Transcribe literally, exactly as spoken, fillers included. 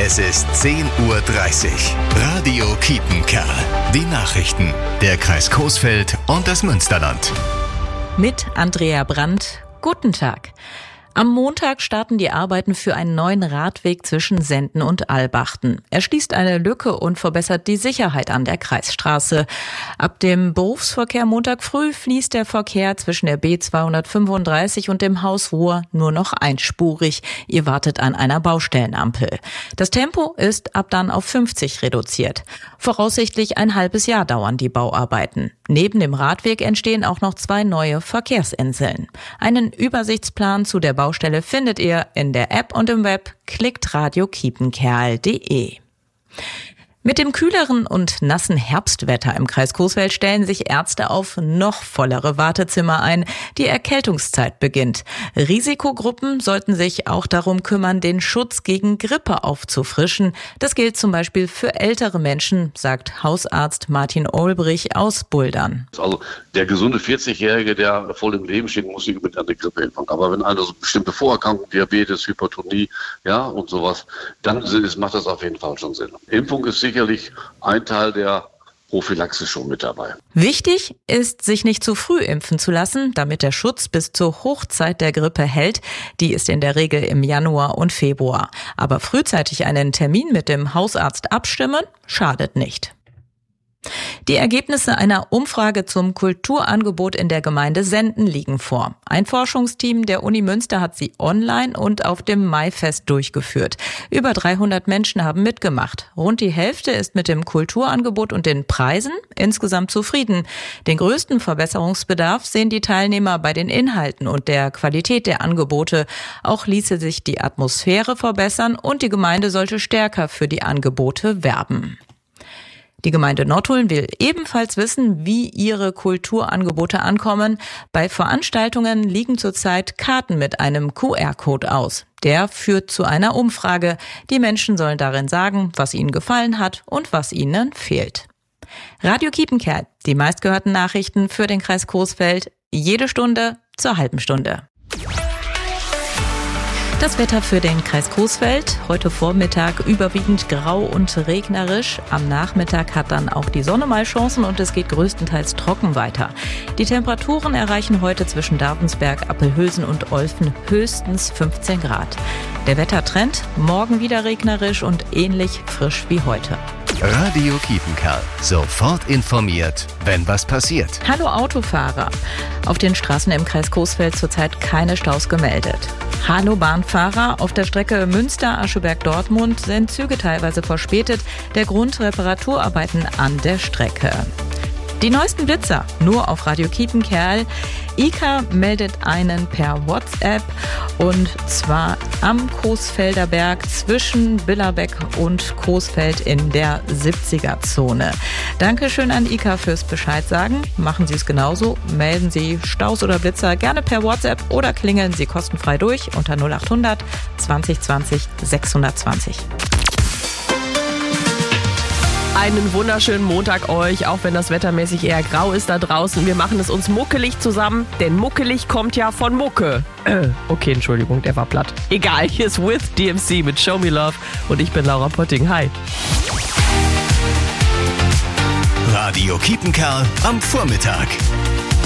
Es ist zehn Uhr dreißig. Radio Kiepenkerl. Die Nachrichten. Der Kreis Coesfeld und das Münsterland. Mit Andrea Brandt. Guten Tag. Am Montag starten die Arbeiten für einen neuen Radweg zwischen Senden und Albachten. Er schließt eine Lücke und verbessert die Sicherheit an der Kreisstraße. Ab dem Berufsverkehr Montag früh fließt der Verkehr zwischen der B zweihundertfünfunddreißig und dem Haus Ruhr nur noch einspurig. Ihr wartet an einer Baustellenampel. Das Tempo ist ab dann auf fünfzig reduziert. Voraussichtlich ein halbes Jahr dauern die Bauarbeiten. Neben dem Radweg entstehen auch noch zwei neue Verkehrsinseln. Einen Übersichtsplan zu der Baustelle findet ihr in der App und im Web. Klickt radio kiepenkerl punkt de. Mit dem kühleren und nassen Herbstwetter im Kreis Coesfeld stellen sich Ärzte auf noch vollere Wartezimmer ein. Die Erkältungszeit beginnt. Risikogruppen sollten sich auch darum kümmern, den Schutz gegen Grippe aufzufrischen. Das gilt zum Beispiel für ältere Menschen, sagt Hausarzt Martin Olbrich aus Buldern. Also der gesunde vierzigjährige, der voll im Leben steht, muss nicht mit einer Grippeimpfung. Aber wenn einer so bestimmte Vorerkrankungen, Diabetes, Hypertonie, ja und sowas, dann ist, macht das auf jeden Fall schon Sinn. Impfung ist sicherlich ein Teil der Prophylaxe schon mit dabei. Wichtig ist, sich nicht zu früh impfen zu lassen, damit der Schutz bis zur Hochzeit der Grippe hält. Die ist in der Regel im Januar und Februar. Aber frühzeitig einen Termin mit dem Hausarzt abstimmen, schadet nicht. Die Ergebnisse einer Umfrage zum Kulturangebot in der Gemeinde Senden liegen vor. Ein Forschungsteam der Uni Münster hat sie online und auf dem Maifest durchgeführt. Über dreihundert Menschen haben mitgemacht. Rund die Hälfte ist mit dem Kulturangebot und den Preisen insgesamt zufrieden. Den größten Verbesserungsbedarf sehen die Teilnehmer bei den Inhalten und der Qualität der Angebote. Auch ließe sich die Atmosphäre verbessern und die Gemeinde sollte stärker für die Angebote werben. Die Gemeinde Nottuln will ebenfalls wissen, wie ihre Kulturangebote ankommen. Bei Veranstaltungen liegen zurzeit Karten mit einem Q R-Code aus. Der führt zu einer Umfrage. Die Menschen sollen darin sagen, was ihnen gefallen hat und was ihnen fehlt. Radio Kiepenkerl, die meistgehörten Nachrichten für den Kreis Coesfeld, jede Stunde zur halben Stunde. Das Wetter für den Kreis Coesfeld. Heute Vormittag überwiegend grau und regnerisch. Am Nachmittag hat dann auch die Sonne mal Chancen und es geht größtenteils trocken weiter. Die Temperaturen erreichen heute zwischen Davensberg, Appelhülsen und Olfen höchstens fünfzehn Grad. Der Wettertrend, morgen wieder regnerisch und ähnlich frisch wie heute. Radio Kiepenkerl. Sofort informiert, wenn was passiert. Hallo Autofahrer. Auf den Straßen im Kreis Coesfeld zurzeit keine Staus gemeldet. Hallo Bahnfahrer. Auf der Strecke Münster-Ascheberg-Dortmund sind Züge teilweise verspätet. Der Grund Reparaturarbeiten an der Strecke. Die neuesten Blitzer nur auf Radio Kiepenkerl. I K A meldet einen per WhatsApp und zwar am Coesfelder Berg zwischen Billerbeck und Coesfeld in der siebziger-Zone. Dankeschön an I K A fürs Bescheid sagen. Machen Sie es genauso. Melden Sie Staus oder Blitzer gerne per WhatsApp oder klingeln Sie kostenfrei durch unter null achthundert zwanzig zwanzig sechshundertzwanzig. Einen wunderschönen Montag euch, auch wenn das wettermäßig eher grau ist da draußen. Wir machen es uns muckelig zusammen, denn muckelig kommt ja von Mucke. Äh, okay, Entschuldigung, der war platt. Egal, hier ist With D M C mit Show Me Love und ich bin Laura Potting. Hi. Radio Kiepenkerl am Vormittag.